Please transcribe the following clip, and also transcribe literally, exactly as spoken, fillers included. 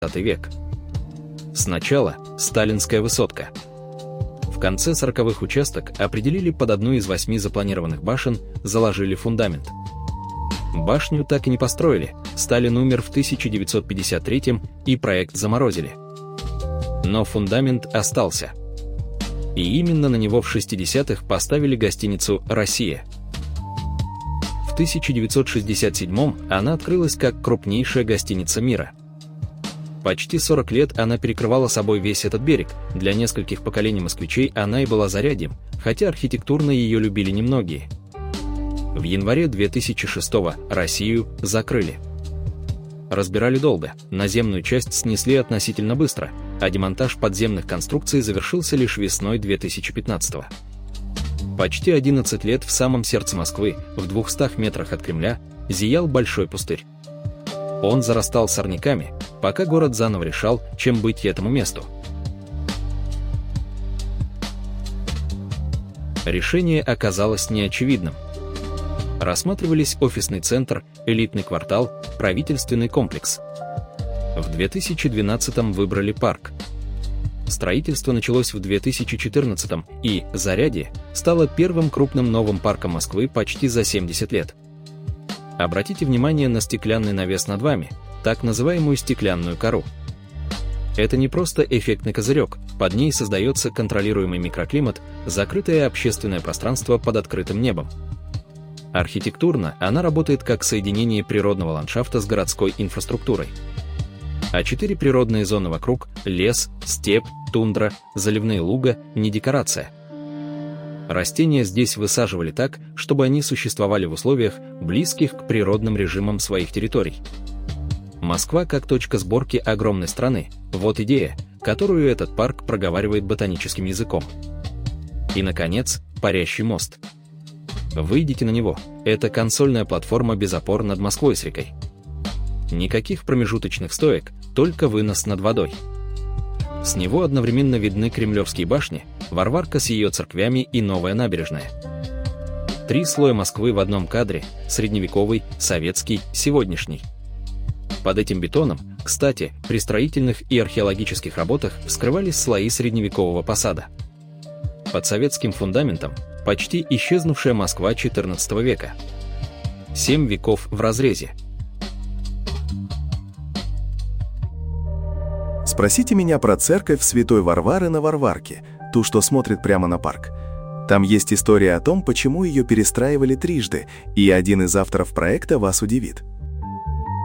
век. Сначала Сталинская высотка. В конце сороковых участок определили под одну из восьми запланированных башен, заложили фундамент. Башню так и не построили, Сталин умер в тысяча девятьсот пятьдесят третьем и проект заморозили. Но фундамент остался. И именно на него в шестидесятых поставили гостиницу «Россия». В тысяча девятьсот шестьдесят седьмом она открылась как крупнейшая гостиница мира. Почти сорок лет она перекрывала собой весь этот берег, для нескольких поколений москвичей она и была зарядьем, хотя архитектурно ее любили немногие. В январе две тысячи шестого «Россию» закрыли. Разбирали долго, наземную часть снесли относительно быстро, а демонтаж подземных конструкций завершился лишь весной две тысячи пятнадцатого. Почти одиннадцать лет в самом сердце Москвы, в двухстах метрах от Кремля, зиял большой пустырь. Он зарастал сорняками, пока город заново решал, чем быть этому месту. Решение оказалось неочевидным. Рассматривались офисный центр, элитный квартал, правительственный комплекс. В две тысячи двенадцатом выбрали парк. Строительство началось в две тысячи четырнадцатом, и «Зарядье» стало первым крупным новым парком Москвы почти за семьдесят лет. Обратите внимание на стеклянный навес над вами, так называемую стеклянную кору. Это не просто эффектный козырек, под ней создается контролируемый микроклимат, закрытое общественное пространство под открытым небом. Архитектурно она работает как соединение природного ландшафта с городской инфраструктурой. А четыре природные зоны вокруг – лес, степь, тундра, заливные луга – не декорация. Растения здесь высаживали так, чтобы они существовали в условиях, близких к природным режимам своих территорий. Москва как точка сборки огромной страны – вот идея, которую этот парк проговаривает ботаническим языком. И, наконец, парящий мост. Выйдите на него – это консольная платформа без опор над Москвой с рекой. Никаких промежуточных стоек, только вынос над водой. С него одновременно видны Кремлевские башни, Варварка с ее церквями и Новая набережная. Три слоя Москвы в одном кадре – средневековый, советский, сегодняшний. Под этим бетоном, кстати, при строительных и археологических работах вскрывались слои средневекового посада. Под советским фундаментом – почти исчезнувшая Москва четырнадцатого века. Семь веков в разрезе. Спросите меня про церковь Святой Варвары на Варварке, ту, что смотрит прямо на парк. Там есть история о том, почему ее перестраивали трижды, и один из авторов проекта вас удивит.